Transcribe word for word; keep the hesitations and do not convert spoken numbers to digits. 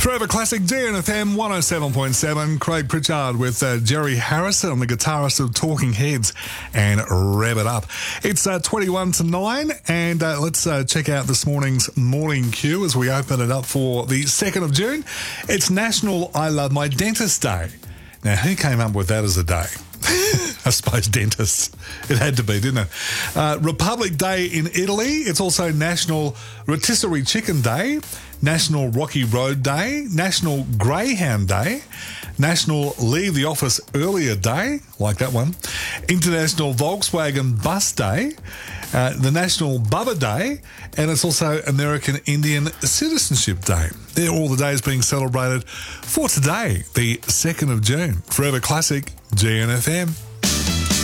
Forever Classic, D N F M one oh seven point seven. Craig Pritchard with uh, Jerry Harrison, the guitarist of Talking Heads, and Rev It Up. It's uh, twenty-one to nine, and uh, let's uh, check out this morning's morning queue as we open it up for the second of June. It's National I Love My Dentist Day. Now, who came up with that as a day? I suppose dentists. It had to be, didn't it? Uh, Republic Day in Italy. It's also National Rotisserie Chicken Day, National Rocky Road Day, National Greyhound Day, National Leave the Office Earlier Day, like that one, International Volkswagen Bus Day, uh, the National Bubba Day, and it's also American Indian Citizenship Day. They're all the days being celebrated for today, the second of June. Forever Classic, G N F M.